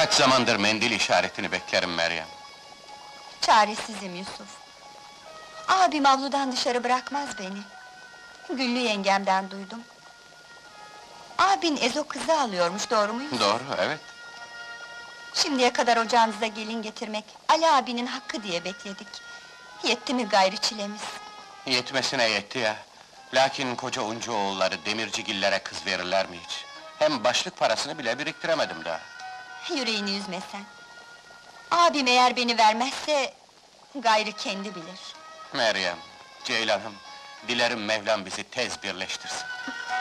Kaç zamandır mendil işaretini beklerim Meryem. Çaresizim Yusuf. Abim avludan dışarı bırakmaz beni. Güllü yengemden duydum. Abin Ezo kızı alıyormuş, doğru mu Yusuf? Doğru, evet. Şimdiye kadar ocağınıza gelin getirmek, Ali abinin hakkı diye bekledik. Yetti mi gayrı çilemiz? Yetmesine yetti ya. Lakin koca uncu oğulları demircigillere kız verirler mi hiç? Hem başlık parasını bile biriktiremedim daha. Yüreğini üzme sen. Abim eğer beni vermezse, gayrı kendi bilir. Meryem, Ceylan'ım, dilerim Mevlam bizi tez birleştirsin.